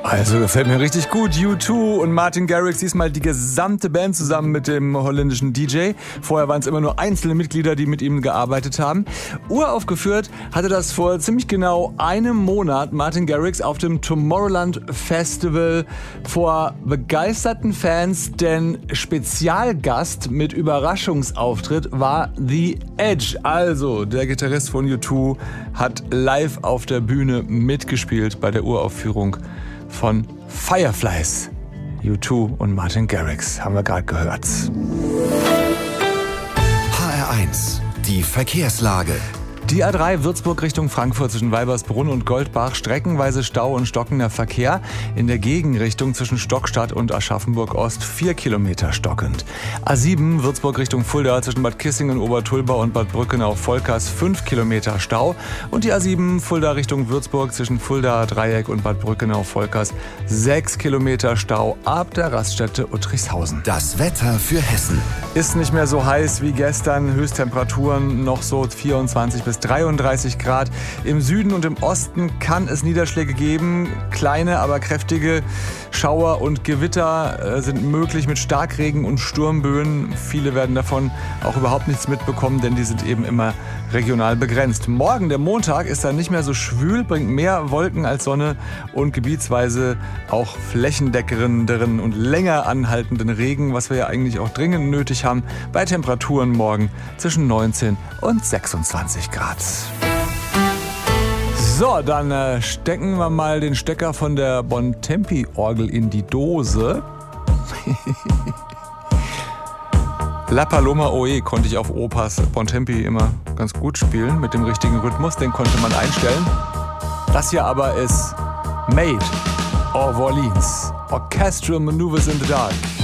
Also gefällt mir richtig gut. U2 und Martin Garrix, diesmal die gesamte Band zusammen mit dem holländischen DJ. Vorher waren es immer nur einzelne Mitglieder, die mit ihm gearbeitet haben. Uraufgeführt hatte das vor ziemlich genau einem Monat Martin Garrix auf dem Tomorrowland Festival vor begeisterten Fans, denn Spezialgast mit Überraschungsauftritt war The Edge. Also der Gitarrist von U2 hat live auf der Bühne mitgespielt bei der Uraufführung von Fireflies. U2 und Martin Garrix haben wir gerade gehört. HR1, die Verkehrslage. Die A3 Würzburg Richtung Frankfurt zwischen Weibersbrunn und Goldbach, streckenweise Stau und stockender Verkehr. In der Gegenrichtung zwischen Stockstadt und Aschaffenburg Ost 4 Kilometer stockend. A7 Würzburg Richtung Fulda zwischen Bad Kissingen, Obertulba und Bad Brückenau-Volkers 5 Kilometer Stau. Und die A7 Fulda Richtung Würzburg zwischen Fulda Dreieck und Bad Brückenau-Volkers 6 Kilometer Stau ab der Raststätte Uttrichshausen. Das Wetter für Hessen. Ist nicht mehr so heiß wie gestern. Höchsttemperaturen noch so 24 bis 33 Grad. Im Süden und im Osten kann es Niederschläge geben. Kleine, aber kräftige Schauer und Gewitter sind möglich mit Starkregen und Sturmböen. Viele werden davon auch überhaupt nichts mitbekommen, denn die sind eben immer regional begrenzt. Morgen, der Montag, ist dann nicht mehr so schwül, bringt mehr Wolken als Sonne und gebietsweise auch flächendeckenderen und länger anhaltenden Regen, was wir ja eigentlich auch dringend nötig haben, bei Temperaturen morgen zwischen 19 und 26 Grad. So, dann stecken wir mal den Stecker von der Bontempi-Orgel in die Dose. La Paloma Oe konnte ich auf Opas Bontempi immer ganz gut spielen, mit dem richtigen Rhythmus, den konnte man einstellen. Das hier aber ist Made of Orleans, Orchestral Maneuvers in the Dark.